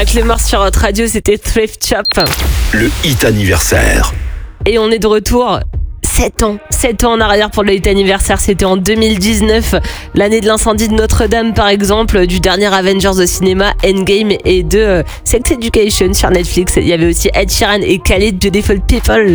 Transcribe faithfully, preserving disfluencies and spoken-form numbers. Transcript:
Macklemore sur Hot Radio, c'était Thrift Shop. Le hit anniversaire. Et on est de retour. sept ans, sept ans en arrière pour le hit anniversaire, c'était en deux mille dix-neuf, l'année de l'incendie de Notre-Dame par exemple, du dernier Avengers au cinéma, Endgame, et de euh, Sex Education sur Netflix. Il y avait aussi Ed Sheeran et Khalid, Beautiful People.